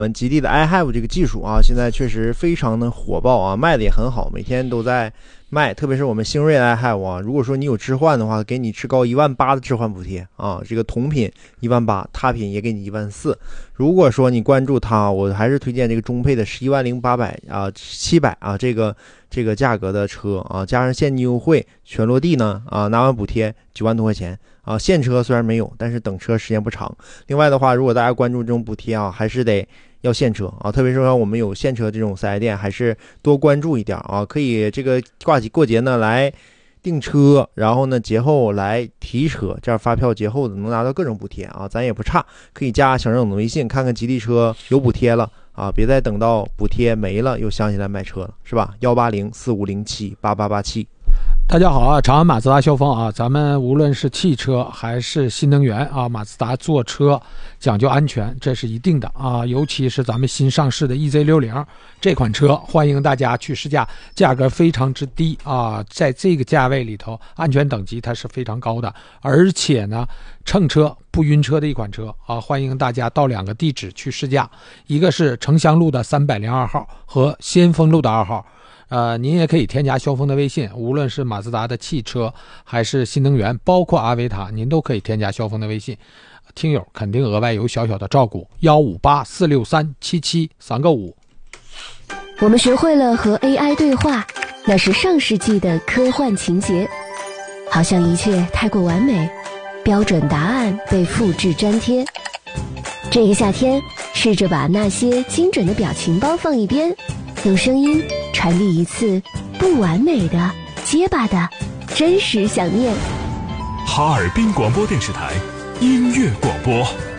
我们吉利的 iHave 这个技术啊，现在确实非常的火爆啊，卖的也很好，每天都在卖。特别是我们星瑞的 iHave 啊，如果说你有置换的话，给你至高18000的置换补贴啊，这个同品18000，他品也给你14000。如果说你关注它，我还是推荐这个中配的110800啊700啊这个价格的车啊，加上现金优惠，全落地呢啊，拿完补贴9万多块钱啊。现车虽然没有，但是等车时间不长。另外的话，如果大家关注这种补贴啊，还是得要现车啊，特别是说我们有现车这种4S店，还是多关注一点啊。可以这个过节呢来订车，然后呢节后来提车，这样发票节后能拿到各种补贴啊，咱也不差。可以加小郑的微信，看看吉利车有补贴了啊，别再等到补贴没了又想起来买车了，是吧？18045078887。 大家好啊，长安马自达肖峰啊，咱们无论是汽车还是新能源啊，马自达做车讲究安全，这是一定的啊。尤其是咱们新上市的 EZ60 这款车，欢迎大家去试驾，价格非常之低啊，在这个价位里头，安全等级它是非常高的，而且呢，乘车不晕车的一款车啊，欢迎大家到2个地址去试驾，一个是城乡路的302号和先锋路的2号。您也可以添加肖峰的微信，无论是马自达的汽车还是新能源，包括阿维塔，您都可以添加肖峰的微信。听友肯定额外有小小的照顾，158463773个5。 我们学会了和 AI 对话，那是上世纪的科幻情节，好像一切太过完美，标准答案被复制粘贴。这个夏天，试着把那些精准的表情包放一边，用声音传递一次不完美的、结巴的真实想念。 哈尔滨广播电视台音乐广播。